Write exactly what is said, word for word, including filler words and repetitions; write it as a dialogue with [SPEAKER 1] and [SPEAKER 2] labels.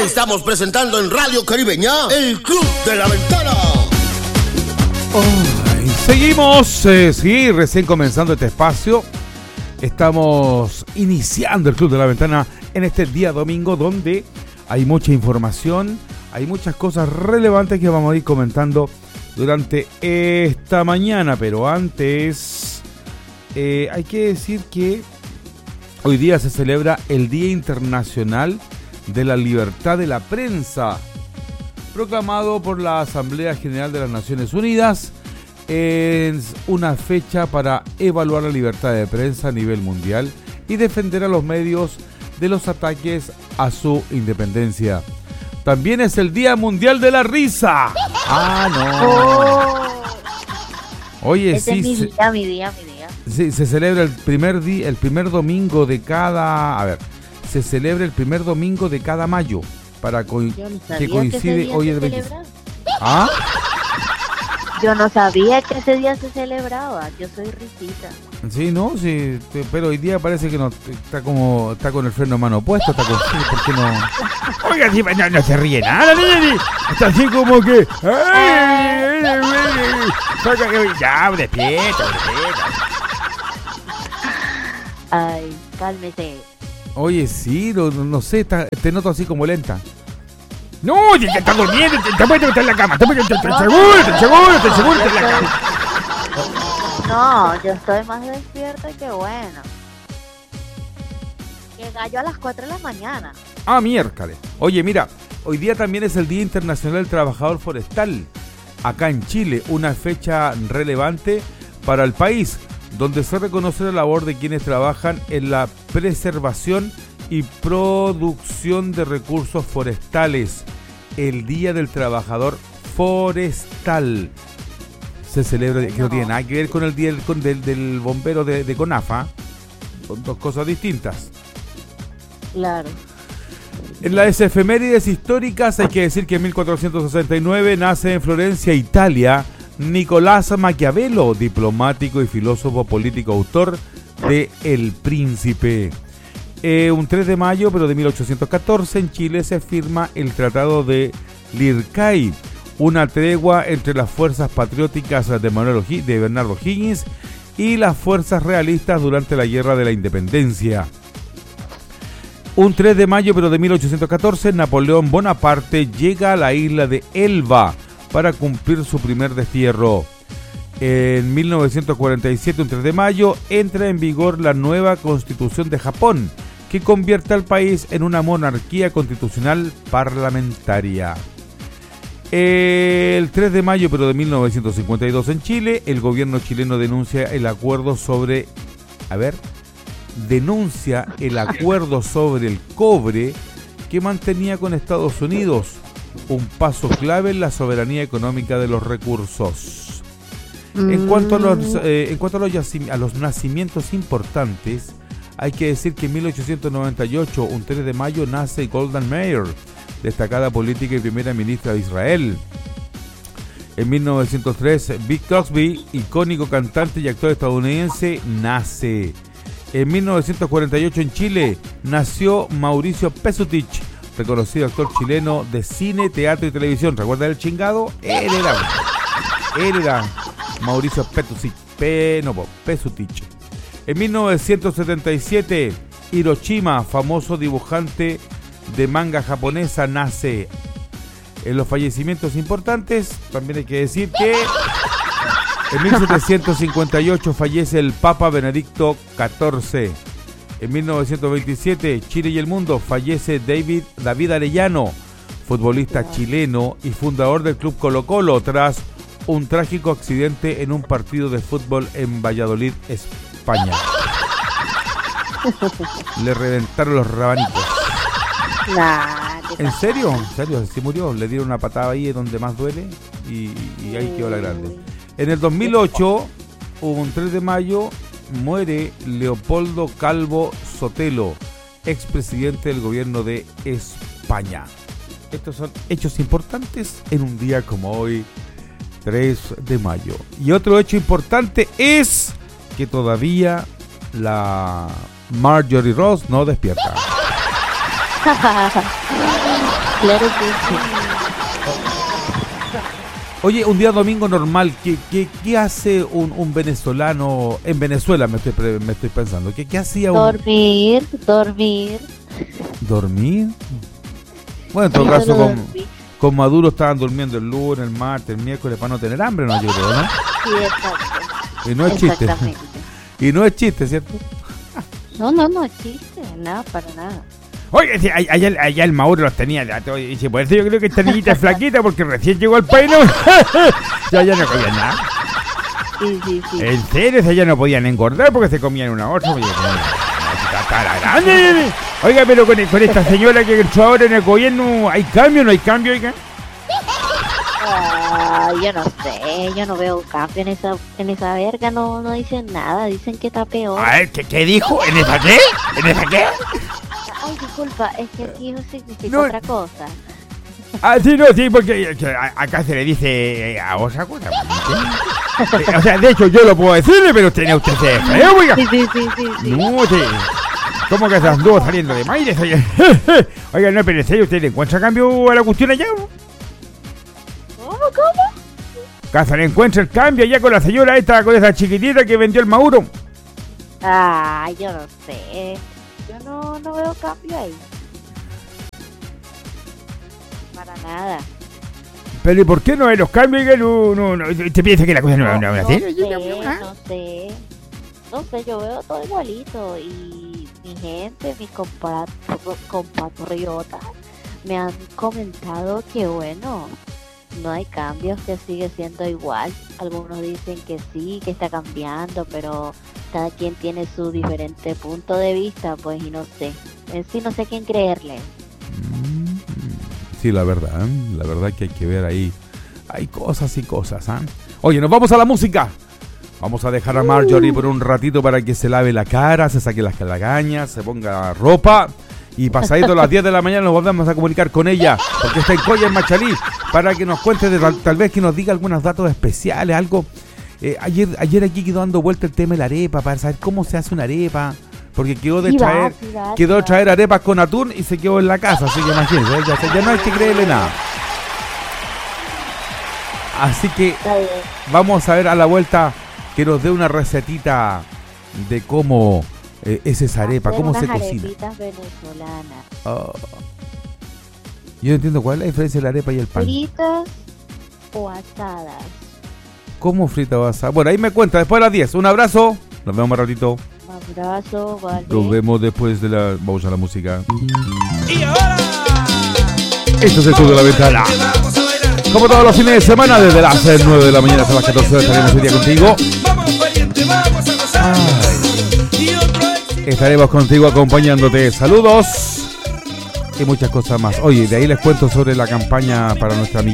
[SPEAKER 1] Estamos presentando en Radio Caribeña el Club de la Ventana.
[SPEAKER 2] Oh, seguimos, eh, sí, recién comenzando este espacio. Estamos iniciando el Club de la Ventana en este día domingo, donde hay mucha información, hay muchas cosas relevantes que vamos a ir comentando durante esta mañana. Pero antes, eh, hay que decir que hoy día se celebra el Día Internacional de la Libertad de la Prensa, proclamado por la Asamblea General de las Naciones Unidas. Es una fecha para evaluar la libertad de prensa a nivel mundial y defender a los medios de los ataques a su independencia. También es el Día Mundial de la Risa. Ah, no. Oye,
[SPEAKER 3] Ese
[SPEAKER 2] sí.
[SPEAKER 3] es mi
[SPEAKER 2] se,
[SPEAKER 3] día, mi día, mi día.
[SPEAKER 2] Sí, se celebra el primer día, el primer domingo de cada. A ver, se celebra el primer domingo de cada mayo para co-
[SPEAKER 3] Yo no sabía
[SPEAKER 2] que coincide
[SPEAKER 3] que
[SPEAKER 2] hoy
[SPEAKER 3] ese
[SPEAKER 2] el
[SPEAKER 3] día se
[SPEAKER 2] veinte.
[SPEAKER 3] celebraba.
[SPEAKER 2] ¿Ah?
[SPEAKER 3] Yo no sabía que ese día se celebraba. Yo soy risita.
[SPEAKER 2] Sí, no, sí, te- pero hoy día parece que no está como está con el freno a mano puesto, está con sí, ¿por qué no? Oiga, sí, no, no se ríe nada, niña, está así como que ay, ay, ay, ay, ya, despierta, despierta.
[SPEAKER 3] Ay, cálmese.
[SPEAKER 2] Oye, sí, no, no sé, está, te noto así como lenta. No, ya está durmiendo, te puedes estar en la cama, te puedes estar seguro, te seguro, te seguro, te en la cama.
[SPEAKER 3] No, yo estoy más despierta que bueno. Que gallo a las cuatro de la mañana.
[SPEAKER 2] Ah, miércoles. Oye, mira, hoy día también es el Día Internacional del Trabajador Forestal. Acá en Chile, una fecha relevante para el país, donde se reconoce la labor de quienes trabajan en la preservación y producción de recursos forestales. El Día del Trabajador Forestal se celebra, que no tiene nada que ver con el Día del, con, del, del bombero de, de CONAFA. Son dos cosas distintas.
[SPEAKER 3] Claro.
[SPEAKER 2] En las efemérides históricas hay que decir que en mil cuatrocientos sesenta y nueve nace en Florencia, Italia, Nicolás Maquiavelo, diplomático y filósofo político, autor de El Príncipe. Eh, un tres de mayo, pero de mil ochocientos catorce, en Chile se firma el Tratado de Lircay, una tregua entre las fuerzas patrióticas de, Manuel O'Higgins, de Bernardo O'Higgins y las fuerzas realistas durante la Guerra de la Independencia. Un tres de mayo, pero de mil ochocientos catorce, Napoleón Bonaparte llega a la isla de Elba para cumplir su primer destierro. En mil novecientos cuarenta y siete, un tres de mayo, entra en vigor la nueva Constitución de Japón, que convierte al país en una monarquía constitucional parlamentaria. El tres de mayo, pero de mil novecientos cincuenta y dos, en Chile, el gobierno chileno denuncia el acuerdo sobre... A ver... denuncia el acuerdo sobre el cobre que mantenía con Estados Unidos, un paso clave en la soberanía económica de los recursos. En cuanto a los, eh, en cuanto a los, yacim- a los nacimientos importantes, hay que decir que en mil ochocientos noventa y ocho, un tres de mayo, nace Golda Meir, destacada política y primera ministra de Israel. En mil novecientos tres, Bill Cosby, icónico cantante y actor estadounidense, nace. En mil novecientos cuarenta y ocho, en Chile, nació Mauricio Pesutich, reconocido actor chileno de cine, teatro y televisión. ¿Recuerda el chingado? Él era, él era Mauricio Pesutich, Pe, no, Pesutich. En mil novecientos setenta y siete, Hiroshima, famoso dibujante de manga japonesa, nace. En los fallecimientos importantes, también hay que decir que en mil setecientos cincuenta y ocho fallece el Papa Benedicto catorce. En mil novecientos veintisiete, Chile y el mundo, fallece David, David Arellano, futbolista chileno y fundador del club Colo Colo, tras un trágico accidente en un partido de fútbol en Valladolid, España. Le reventaron los rabanicos.
[SPEAKER 3] Nah,
[SPEAKER 2] ¿En serio? ¿En serio? ¿Sí murió? Le dieron una patada ahí donde más duele y, y ahí quedó la grande. En el dos mil ocho, un tres de mayo, muere Leopoldo Calvo Sotelo, expresidente del gobierno de España. Estos son hechos importantes en un día como hoy, tres de mayo. Y otro hecho importante es que todavía la Marjorie Ross no despierta.
[SPEAKER 3] Claro que sí.
[SPEAKER 2] Oye, un día domingo normal, ¿qué, qué, qué hace un, un venezolano en Venezuela? Me estoy, pre- me estoy pensando. ¿Qué, qué hacía un...
[SPEAKER 3] Dormir, dormir.
[SPEAKER 2] ¿Dormir? Bueno, en todo
[SPEAKER 3] Sí,
[SPEAKER 2] caso,
[SPEAKER 3] solo
[SPEAKER 2] con,
[SPEAKER 3] dormir.
[SPEAKER 2] con Maduro estaban durmiendo el lunes, el martes, el miércoles para no tener hambre, no, yo creo, ¿no?
[SPEAKER 3] Sí, exacto.
[SPEAKER 2] Y no es chiste.
[SPEAKER 3] Exactamente.
[SPEAKER 2] Y no es chiste, ¿cierto?
[SPEAKER 3] No, no, no existe, nada, para nada.
[SPEAKER 2] Oye, sí, allá, allá- allá el Mauro los tenía ya todo, y dice, por eso yo creo que esta niñita es flaquita, porque recién llegó al país, ¿no? Ya, ya no comían nada.
[SPEAKER 3] Sí, sí, sí.
[SPEAKER 2] En serio, ya no podían engordar porque se comían una otra. Oye, está cara grande. Oiga, pero con, con esta señora que entró ahora en el gobierno, ¿hay cambio o no hay cambio, oiga?
[SPEAKER 3] Ah, yo no sé, yo no veo cambio en esa, en esa verga, no, no dicen nada, dicen que está peor.
[SPEAKER 2] A ver, ¿qué, qué dijo? ¿En esa qué? ¿En esa qué?
[SPEAKER 3] Ay, disculpa, es que aquí eso significa
[SPEAKER 2] No.
[SPEAKER 3] otra cosa.
[SPEAKER 2] Ah, sí, no, sí, porque eh, a- acá se le dice eh, a otra cosa. ¿Entiendes? Eh, O sea, de hecho, yo lo puedo decirle, pero tiene usted que ser feo, oiga.
[SPEAKER 3] Sí, sí, sí, sí, sí.
[SPEAKER 2] No, sí. ¿Cómo que se anduvo saliendo de Maires? Oiga, Oiga, no, pero en serio, ¿usted le encuentra cambio a la cuestión allá?
[SPEAKER 3] ¿Cómo, cómo?
[SPEAKER 2] ¿Casa le encuentra el cambio allá con la señora esta, con esa chiquitita que vendió el Mauro?
[SPEAKER 3] Ah, yo no sé. Yo no, no veo cambio ahí. Para nada.
[SPEAKER 2] Pero ¿y por qué no hay los cambios? Oiga, no, no, no. ¿Usted piensa que la cosa no va
[SPEAKER 3] No,
[SPEAKER 2] a
[SPEAKER 3] no
[SPEAKER 2] ser?
[SPEAKER 3] sé, no sé. No sé, yo veo todo igualito. Y mi gente, mis compa- compatriotas, me han comentado que bueno, no hay cambios, que sigue siendo igual. Algunos dicen que sí, que está cambiando, pero cada quien tiene su diferente punto de vista, pues, y no sé. En sí no sé quién creerle.
[SPEAKER 2] Sí, la verdad, ¿eh? La verdad que hay que ver ahí. Hay cosas y cosas, ¿ah? Oye, nos vamos a la música. Vamos a dejar a Marjorie por un ratito para que se lave la cara, se saque las calagañas, se ponga ropa. Y pasadito a las diez de la mañana nos volvemos a comunicar con ella, porque está en Coya, en Machalí, para que nos cuente, de, tal, tal vez que nos diga algunos datos especiales, algo. Eh, ayer, ayer aquí quedó dando vuelta el tema de la arepa, para saber cómo se hace una arepa. Porque quedó de
[SPEAKER 3] Sí va,
[SPEAKER 2] traer,
[SPEAKER 3] sí va,
[SPEAKER 2] quedó
[SPEAKER 3] sí
[SPEAKER 2] de
[SPEAKER 3] va.
[SPEAKER 2] traer arepas con atún y se quedó en la casa, así que imagínense, ¿eh? ya, ya no hay que creerle nada. Así que
[SPEAKER 3] Está bien.
[SPEAKER 2] vamos a ver a la vuelta que nos dé una recetita de cómo eh, es esa arepa,
[SPEAKER 3] Hacer
[SPEAKER 2] cómo se
[SPEAKER 3] unas
[SPEAKER 2] cocina.
[SPEAKER 3] arepitas venezolanas.
[SPEAKER 2] Oh. Yo no entiendo cuál es la diferencia de la arepa y el pan.
[SPEAKER 3] Fritas o asadas.
[SPEAKER 2] ¿Cómo frita o asada? Bueno, ahí me cuenta, después de las diez. Un abrazo, nos vemos más ratito.
[SPEAKER 3] Abrazo, vale.
[SPEAKER 2] Nos vemos después de la... Vamos a la música.
[SPEAKER 4] Y ahora,
[SPEAKER 2] Esto es el Club de la Ventana.
[SPEAKER 4] vamos a bailar.
[SPEAKER 2] Como todos los fines de semana, desde las nueve de la mañana hasta las catorce horas estaremos hoy día contigo.
[SPEAKER 4] Vamos, pariente, vamos a gozar. Y otro éxito.
[SPEAKER 2] Estaremos contigo acompañándote. Saludos y muchas cosas más. Oye, de ahí les cuento sobre la campaña para nuestra amiga.